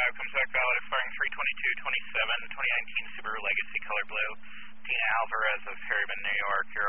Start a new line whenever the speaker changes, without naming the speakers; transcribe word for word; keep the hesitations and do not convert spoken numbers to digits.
five, comes back valid, firing three twenty-two twenty-seven, twenty nineteen Subaru Legacy Color Blue. Tina Alvarez of Harryman, New York. You're